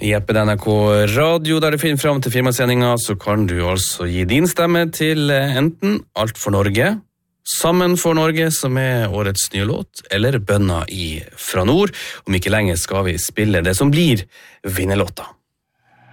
I appen NRK Radio, der du finner frem til firmasendingen, så kan du altså gi din stemme til enten Alt for Norge, Sammen for Norge, som årets nye låt, eller Bønna fra nord. Om ikke lenge skal vi spille det som blir vinnerlåta.